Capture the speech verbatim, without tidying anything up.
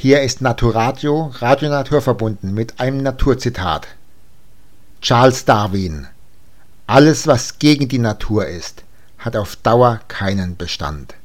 Hier ist Naturadio, Radio Naturverbunden mit einem Naturzitat. Charles Darwin: Alles, was gegen die Natur ist, hat auf Dauer keinen Bestand.